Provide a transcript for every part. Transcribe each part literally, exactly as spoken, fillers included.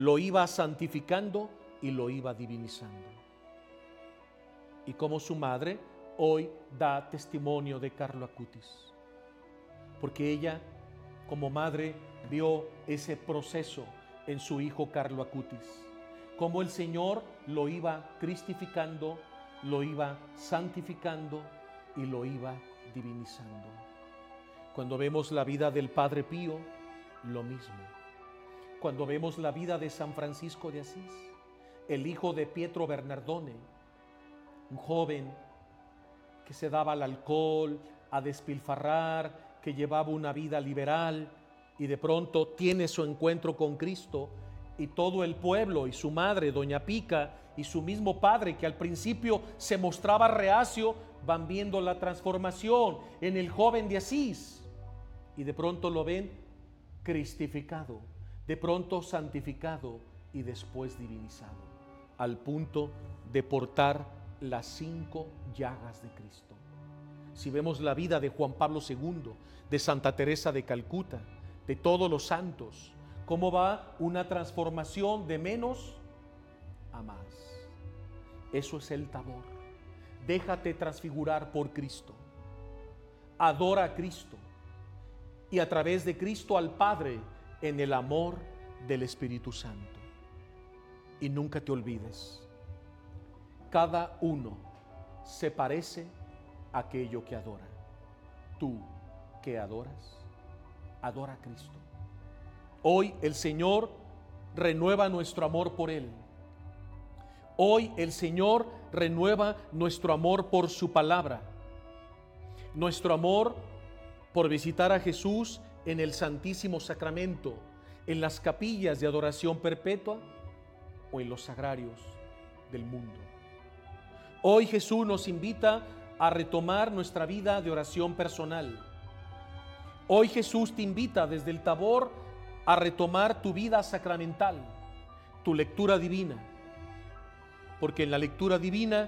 lo iba santificando y lo iba divinizando. Y como su madre, hoy da testimonio de Carlo Acutis, porque ella, como madre, vio ese proceso en su hijo Carlo Acutis, cómo el Señor lo iba cristificando, lo iba santificando y lo iba divinizando. Cuando vemos la vida del Padre Pío, lo mismo. Cuando vemos la vida de San Francisco de Asís, el hijo de Pietro Bernardone, un joven que se daba al alcohol, a despilfarrar, que llevaba una vida liberal y de pronto tiene su encuentro con Cristo, y todo el pueblo y su madre, doña Pica, y su mismo padre, que al principio se mostraba reacio, van viendo la transformación en el joven de Asís y de pronto lo ven cristificado, de pronto santificado y después divinizado, al punto de portar las cinco llagas de Cristo. Si vemos la vida de Juan Pablo segundo, de Santa Teresa de Calcuta, de todos los santos, cómo va una transformación de menos a más. Eso es el Tabor. Déjate transfigurar por Cristo. Adora a Cristo y a través de Cristo al Padre en el amor del Espíritu Santo. Y nunca te olvides, cada uno se parece a aquello que adora. Tú que adoras, adora a Cristo. Hoy el Señor renueva nuestro amor por Él. Hoy el Señor renueva nuestro amor por su palabra, nuestro amor por visitar a Jesús en el Santísimo Sacramento, en las capillas de adoración perpetua o en los sagrarios del mundo. Hoy Jesús nos invita a retomar nuestra vida de oración personal. Hoy Jesús te invita desde el Tabor a retomar tu vida sacramental, tu lectura divina, porque en la lectura divina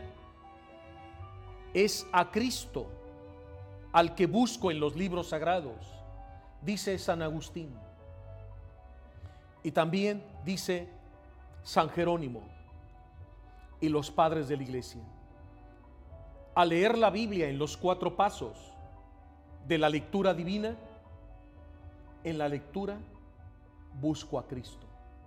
es a Cristo al que busco en los libros sagrados, dice San Agustín. Y también dice San Jerónimo y los padres de la Iglesia. Al leer la Biblia en los cuatro pasos de la lectura divina, en la lectura busco a Cristo.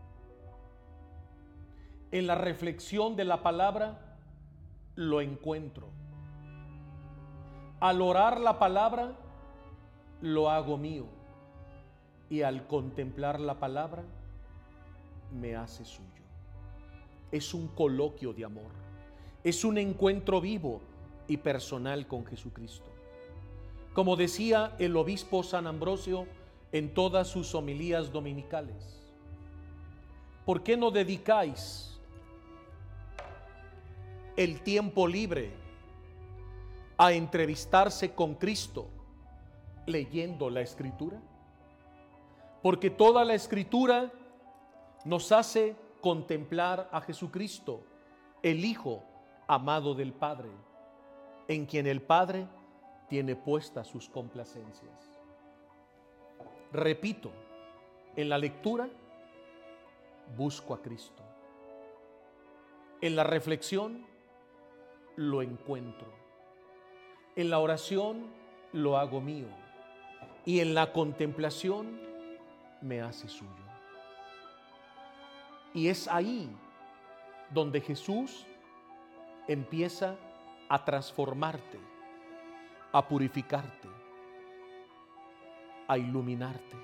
En la reflexión de la palabra lo encuentro. Al orar la palabra lo hago mío, y al contemplar la palabra me hace suyo. Es un coloquio de amor, es un encuentro vivo y personal con Jesucristo. Como decía el obispo San Ambrosio en todas sus homilías dominicales, ¿por qué no dedicáis el tiempo libre a entrevistarse con Cristo leyendo la Escritura? Porque toda la Escritura nos hace contemplar a Jesucristo, el Hijo amado del Padre, en quien el Padre tiene puestas sus complacencias. Repito, en la lectura busco a Cristo. En la reflexión lo encuentro. En la oración lo hago mío. Y en la contemplación me hace suyo. Y es ahí donde Jesús empieza a transformarte, a purificarte, a iluminarte.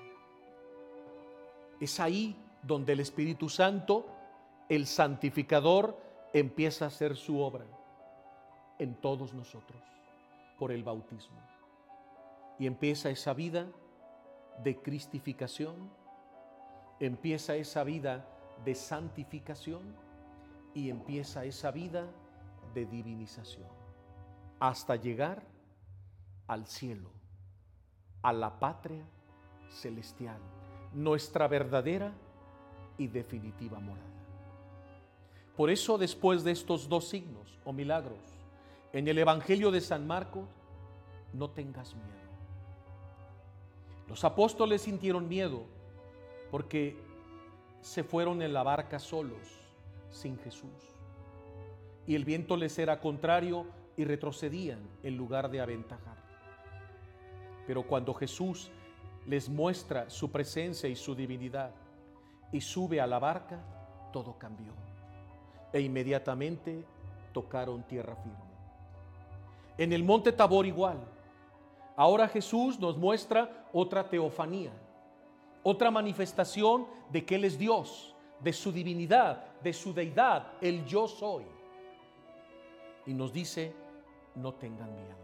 Es ahí donde el Espíritu Santo, el santificador, empieza a hacer su obra en todos nosotros por el bautismo. Y empieza esa vida de cristificación, empieza esa vida de santificación y empieza esa vida de divinización hasta llegar al cielo, a la patria celestial, nuestra verdadera y definitiva morada. Por eso, después de estos dos signos o milagros en el Evangelio de San Marcos, no tengas miedo. Los apóstoles sintieron miedo porque se fueron en la barca solos, sin Jesús. Y el viento les era contrario y retrocedían en lugar de aventajar. Pero cuando Jesús les muestra su presencia y su divinidad y sube a la barca, todo cambió. E inmediatamente tocaron tierra firme. En el monte Tabor igual. Ahora Jesús nos muestra otra teofanía, otra manifestación de que Él es Dios, de su divinidad, de su deidad, el yo soy. Y nos dice, no tengan miedo,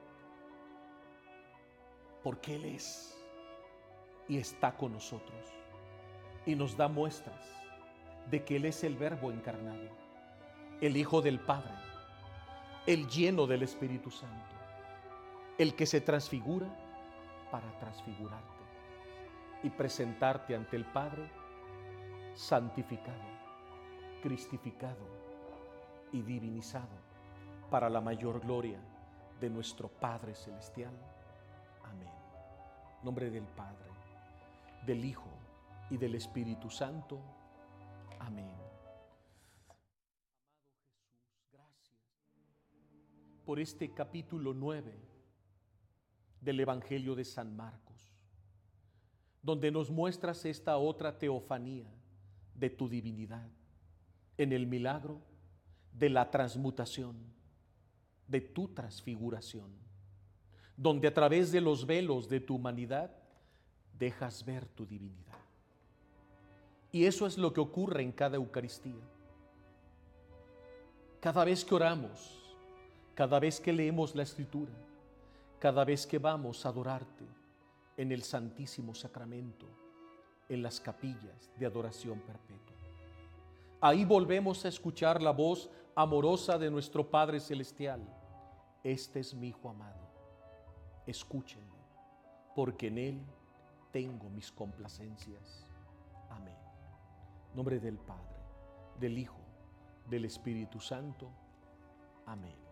porque Él es y está con nosotros. Y nos da muestras de que Él es el Verbo encarnado, el Hijo del Padre, el lleno del Espíritu Santo, el que se transfigura para transfigurarte y presentarte ante el Padre santificado, cristificado y divinizado para la mayor gloria de nuestro Padre Celestial. Amén. En nombre del Padre, del Hijo y del Espíritu Santo. Amén. Amado Jesús, gracias por este capítulo nueve del Evangelio de San Marcos, donde nos muestras esta otra teofanía de tu divinidad en el milagro de la transmutación, de tu transfiguración, donde a través de los velos de tu humanidad dejas ver tu divinidad. Y eso es lo que ocurre en cada Eucaristía. Cada vez que oramos, cada vez que leemos la Escritura, cada vez que vamos a adorarte en el Santísimo Sacramento, en las capillas de adoración perpetua. Ahí volvemos a escuchar la voz amorosa de nuestro Padre Celestial. Este es mi Hijo amado, escúchenlo, porque en Él tengo mis complacencias. Amén. En nombre del Padre, del Hijo, del Espíritu Santo. Amén.